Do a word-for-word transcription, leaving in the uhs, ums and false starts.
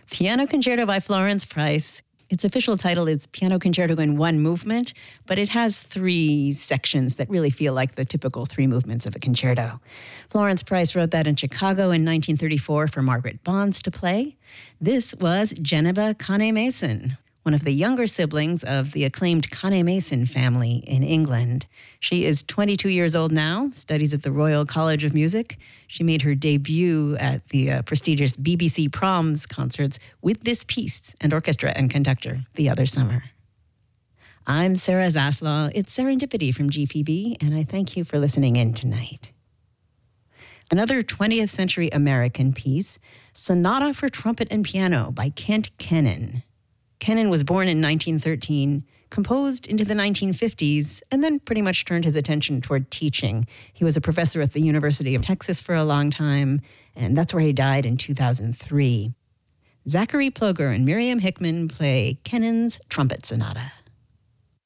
Piano Concerto by Florence Price. Its official title is Piano Concerto in One Movement, but it has three sections that really feel like the typical three movements of a concerto. Florence Price wrote that in Chicago in nineteen thirty-four for Margaret Bonds to play. This was Geneva Kane-Mason, one of the younger siblings of the acclaimed Kane-Mason family in England. She is twenty-two years old now, studies at the Royal College of Music. She made her debut at the uh, prestigious B B C Proms concerts with this piece and orchestra and conductor the other summer. I'm Sarah Zaslaw. It's Serendipity from G P B, and I thank you for listening in tonight. Another twentieth century American piece, Sonata for Trumpet and Piano by Kent Kennen. Kennen was born in nineteen thirteen, composed into the nineteen fifties, and then pretty much turned his attention toward teaching. He was a professor at the University of Texas for a long time, and that's where he died in two thousand three. Zachary Ploger and Miriam Hickman play Kennen's Trumpet Sonata.